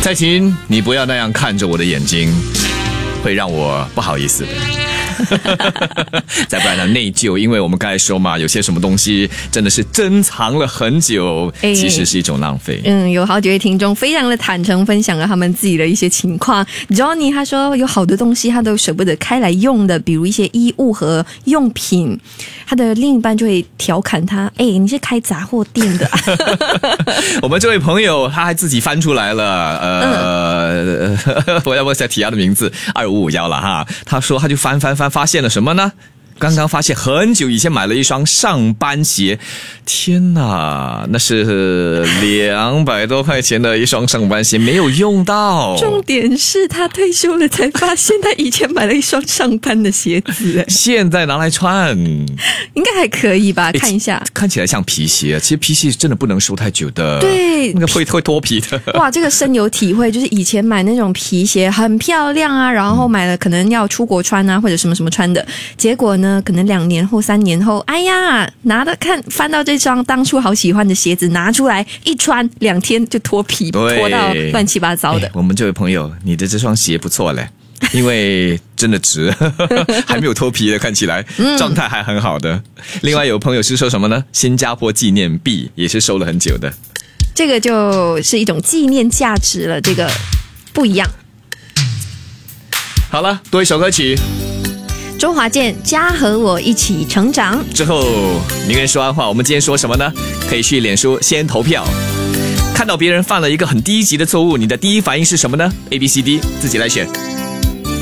蔡琴，你不要那样看着我的眼睛，会让我不好意思的。再不然呢，内疚，因为我们刚才说嘛，有些什么东西真的是珍藏了很久，其实是一种浪费。 有好几位听众非常的坦诚分享了他们自己的一些情况。Johnny 他说有好多东西他都舍不得开来用的，比如一些衣物和用品，他的另一半就会调侃他，你是开杂货店的啊。 我们这位朋友他还自己翻出来了，我要不再提他的名字2551了哈。他说他就翻，发现了什么呢？刚刚发现很久以前买了一双上班鞋，天哪，那是200多块钱的一双上班鞋，没有用到。 重点是他退休了才发现他以前买了一双上班的鞋子， 现在拿来穿应该还可以吧？看一下， 看起来像皮鞋，其实皮鞋真的不能收太久的， 对， 那个会脱皮的。 哇，这个深有体会，就是以前买那种皮鞋很漂亮啊，然后买了可能要出国穿啊，或者什么什么穿的，结果呢可能2年后3年后，哎呀，翻到这双当初好喜欢的鞋子拿出来一穿，2天就脱皮，脱到乱七八糟的。 我们这位朋友，你的这双鞋不错嘞，因为真的值，还没有脱皮的，看起来状态还很好的。另外有朋友是说什么呢？新加坡纪念币也是收了很久的， 这个就是一种纪念价值了，这个不一样。 好了，多一首歌曲。 周华健，家和我一起成长。 之后名人说完话，我们今天说什么呢？可以去脸书先投票。看到别人犯了一个很低级的错误，你的第一反应是什么呢？ A B C D 自己来选。